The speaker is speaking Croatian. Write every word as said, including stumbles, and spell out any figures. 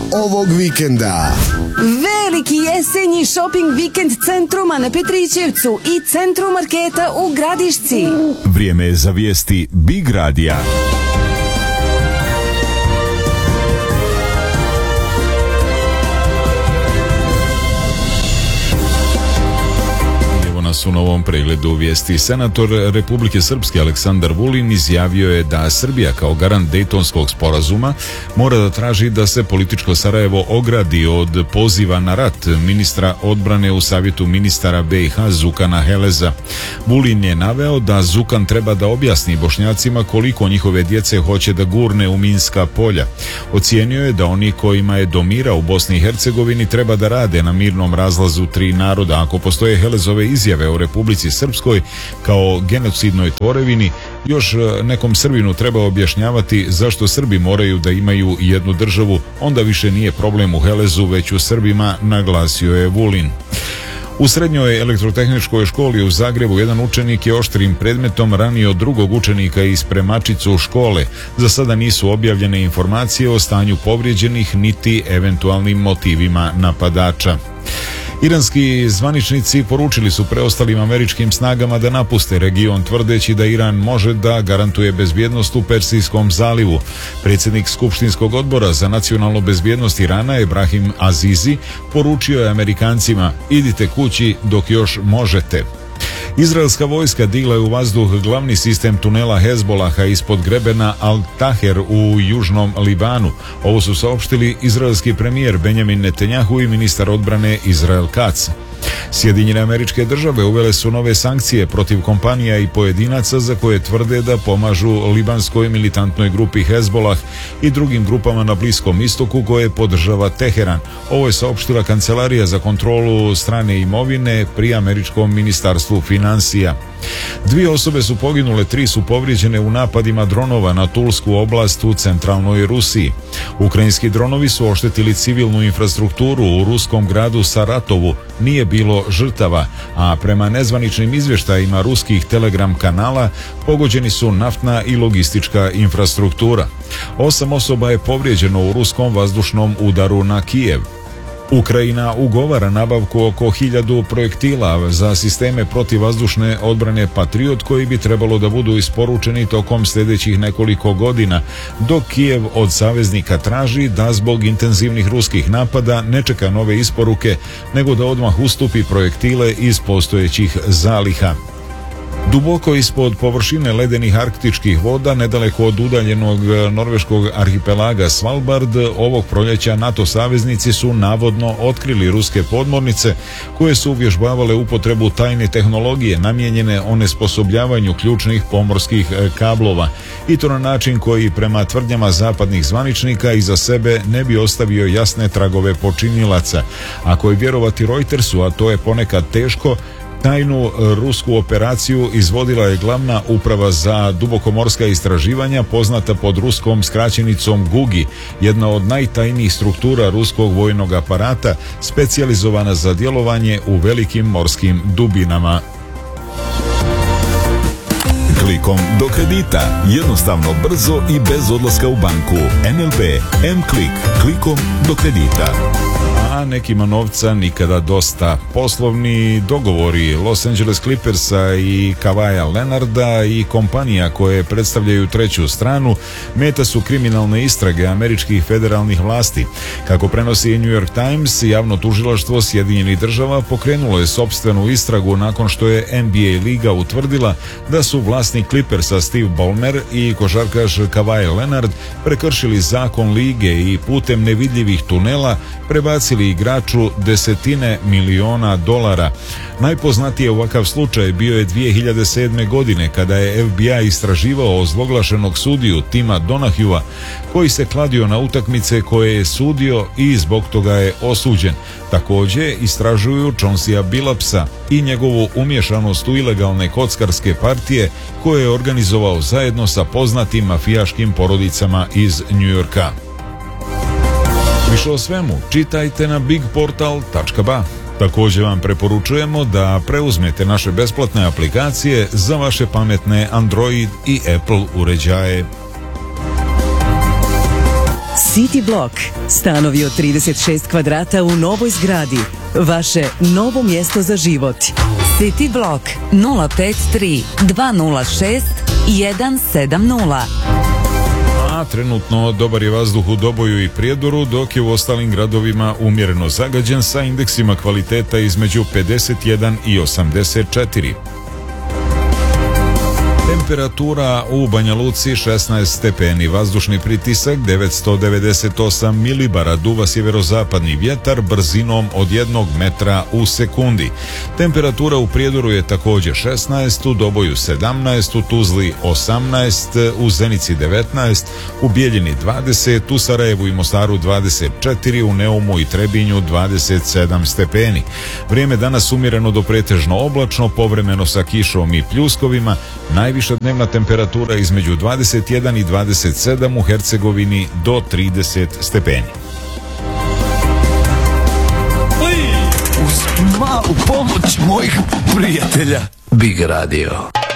ovog vikenda. Veliki jesenji shopping vikend Centruma na Petrićevcu i Centrum marketa u Gradišci. Vrijeme je za vijesti Big Radija. U novom pregledu vijesti. Senator Republike Srpske Aleksandar Vulin izjavio je da Srbija kao garant Dejtonskog sporazuma mora da traži da se političko Sarajevo ogradi od poziva na rat ministra odbrane u Savjetu ministara B i H Zukana Heleza. Vulin je naveo da Zukan treba da objasni Bošnjacima koliko njihove djece hoće da gurne u minska polja. Ocijenio je da oni kojima je do mira u Bosni i Hercegovini treba da rade na mirnom razlazu tri naroda. Ako postoje Helezove izjave o Republici Srpskoj kao genocidnoj tvorevini, još nekom Srbinu treba objašnjavati zašto Srbi moraju da imaju jednu državu, onda više nije problem u Helezu, već u Srbima, naglasio je Vulin. U srednjoj elektrotehničkoj školi u Zagrebu jedan učenik je oštrim predmetom ranio drugog učenika i spremačicu škole. Za sada nisu objavljene informacije o stanju povrijeđenih niti eventualnim motivima napadača. Iranski zvaničnici poručili su preostalim američkim snagama da napuste region, tvrdeći da Iran može da garantuje bezbjednost u Persijskom zalivu. Predsjednik Skupštinskog odbora za nacionalnu bezbjednost Irana, Ebrahim Azizi, poručio je Amerikancima: idite kući dok još možete. Izraelska vojska digla je u vazduh glavni sistem tunela Hezbolaha ispod grebena Al-Taher u južnom Libanu. Ovo su saopštili izraelski premijer Benjamin Netanjahu i ministar odbrane Izrael Katz. Sjedinjene Američke Države uvele su nove sankcije protiv kompanija i pojedinaca za koje tvrde da pomažu libanskoj militantnoj grupi Hezbolah i drugim grupama na Bliskom istoku koje podržava Teheran. Ovo je saopštila Kancelarija za kontrolu strane imovine pri Američkom ministarstvu financija. Dvije osobe su poginule, tri su povrijeđene u napadima dronova na Tulsku oblast u centralnoj Rusiji. Ukrajinski dronovi su oštetili civilnu infrastrukturu u ruskom gradu Saratovu. Nije bilo žrtava, a prema nezvaničnim izvještajima ruskih telegram kanala pogođeni su naftna i logistička infrastruktura. Osam osoba je povrijeđeno u ruskom vazdušnom udaru na Kijev. Ukrajina ugovara nabavku oko hiljadu projektila za sisteme protivvazdušne odbrane Patriot koji bi trebalo da budu isporučeni tokom sljedećih nekoliko godina, dok Kijev od saveznika traži da zbog intenzivnih ruskih napada ne čeka nove isporuke, nego da odmah ustupi projektile iz postojećih zaliha. Duboko ispod površine ledenih arktičkih voda, nedaleko od udaljenog norveškog arhipelaga Svalbard, ovog proljeća NATO saveznici su navodno otkrili ruske podmornice koje su uvježbavale upotrebu tajne tehnologije namijenjene onesposobljavanju ključnih pomorskih kablova, i to na način koji prema tvrdnjama zapadnih zvaničnika iza sebe ne bi ostavio jasne tragove počinilaca. Ako je vjerovati Reutersu, a to je ponekad teško, tajnu rusku operaciju izvodila je glavna uprava za dubokomorska istraživanja, poznata pod ruskom skraćenicom GUGI, jedna od najtajnijih struktura ruskog vojnog aparata, specijalizovana za djelovanje u velikim morskim dubinama. Klikom do kredita, jednostavno, brzo i bez odlaska u banku. N L B M-Klik, klikom do kredita. A nekima novca nikada dosta. Poslovni dogovori Los Angeles Clippersa i Kavaja Leonarda i kompanija koje predstavljaju treću stranu meta su kriminalne istrage američkih federalnih vlasti. Kako prenosi New York Times, javno tužilaštvo Sjedinjenih Država pokrenulo je sopstvenu istragu nakon što je N B A liga utvrdila da su vlasnik Clippersa Steve Ballmer i košarkaš Kawhi Leonard prekršili zakon lige i putem nevidljivih tunela prebacili igraču desetine miliona dolara. Najpoznatiji ovakav slučaj bio je dvije hiljade sedme. godine kada je F B I istraživao ozloglašenog sudiju Tima Donahua koji se kladio na utakmice koje je sudio i zbog toga je osuđen. Također istražuju Chaunceyja Billupsa i njegovu umješanost u ilegalne kockarske partije koje je organizovao zajedno sa poznatim mafijaškim porodicama iz New Yorka. Više o svemu čitajte na big portal tačka ba. Također vam preporučujemo da preuzmete naše besplatne aplikacije za vaše pametne Android i Apple uređaje. City Block. Stanovi od trideset šest kvadrata u novoj zgradi. Vaše novo mjesto za život. City Block nula pet tri dva nula šest jedan sedam nula. A trenutno dobar je vazduh u Doboju i Prijedoru, dok je u ostalim gradovima umjereno zagađen sa indeksima kvaliteta između pedeset jedan i osamdeset četiri. Temperatura u Banja Luci šesnaest stepeni, vazdušni pritisak devetsto devedeset osam milibara, duva sjeverozapadni vjetar brzinom od jednog metra u sekundi. Temperatura u Prijedoru je također šesnaest, u Doboju sedamnaest, u Tuzli osamnaest, u Zenici devetnaest, u Bijeljini dvadeset, u Sarajevu i Mostaru dvadeset četiri, u Neumu i Trebinju dvadeset sedam stepeni. Vrijeme danas umjereno do pretežno oblačno, povremeno sa kišom i pljuskovima, najviša dnevna temperatura između dvadeset jedan i dvadeset sedam, u Hercegovini do trideset stepeni. Uz malu pomoć mojih prijatelja Big Radio.